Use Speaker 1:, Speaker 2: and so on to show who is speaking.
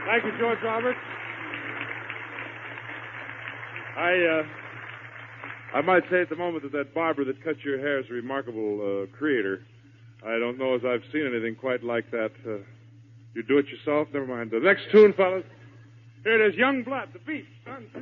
Speaker 1: Thank you, George Roberts. I might say at the moment that barber that cut your hair is a remarkable creator. I don't know as I've seen anything quite like that. You do it yourself? Never mind. The next tune, fellas. Here it is, Young Blood, the beat.